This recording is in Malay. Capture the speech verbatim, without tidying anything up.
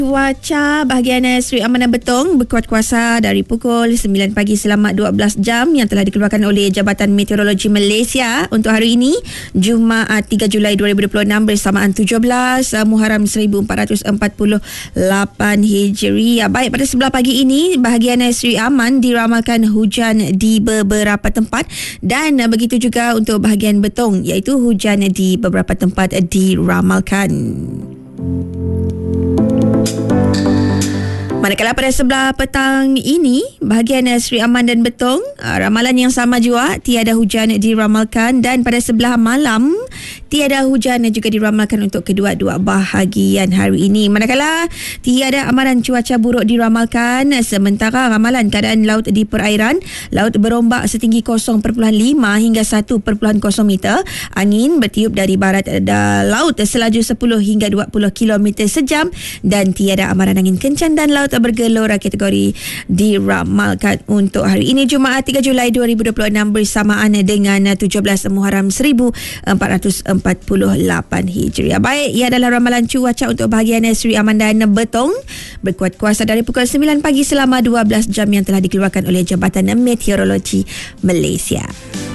Cuaca bahagian Seri Aman dan Betong berkuat kuasa dari pukul sembilan pagi selama dua belas jam yang telah dikeluarkan oleh Jabatan Meteorologi Malaysia untuk hari ini, Jumaat tiga Julai dua ribu dua puluh enam bersamaan tujuh belas Muharram seribu empat ratus empat puluh lapan Hijriah. Baik, pada sebelah pagi ini bahagian Seri Aman diramalkan hujan di beberapa tempat, dan begitu juga untuk bahagian Betong, iaitu hujan di beberapa tempat diramalkan. Manakala pada sebelah petang ini, bahagian Seri Aman dan Betong, ramalan yang sama juga, tiada hujan diramalkan, dan pada sebelah malam tiada hujan juga diramalkan untuk kedua-dua bahagian hari ini. Manakala tiada amaran cuaca buruk diramalkan, sementara ramalan keadaan laut di perairan, laut berombak setinggi kosong perpuluhan lima hingga satu perpuluhan kosong meter, angin bertiup dari barat da laut selaju sepuluh hingga dua puluh kilometer sejam, dan tiada amaran angin kencang dan laut bergelora kategori diramalkan untuk hari ini, Jumaat tiga Julai dua ribu dua puluh enam bersamaan dengan tujuh belas Muharram seribu empat ratus empat puluh lapan Hijriah. Baik, ia adalah ramalan cuaca untuk bahagian Seri Aman dan Betong berkuat kuasa dari pukul sembilan pagi selama dua belas jam yang telah dikeluarkan oleh Jabatan Meteorologi Malaysia.